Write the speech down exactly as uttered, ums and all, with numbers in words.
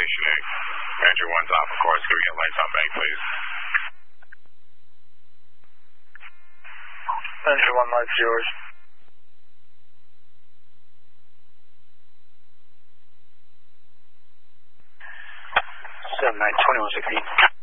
Station eight. Ranger one's off, of course. Can we get lights on bank, please? Ranger one, lights yours. seven nine twenty-one sixteen.